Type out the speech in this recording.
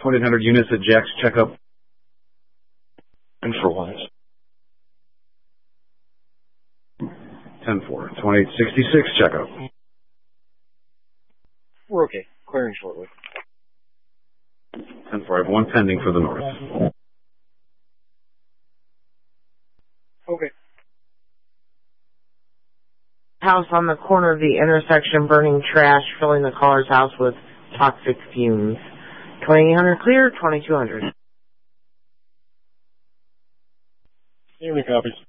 2800 units at Jack's checkup. And for what? 10-4. 2866 checkup. We're okay. Clearing shortly. 10-4. I have one pending for the north. Okay. House on the corner of the intersection burning trash, filling the caller's house with toxic fumes. 2800 clear, 2200. Any copies?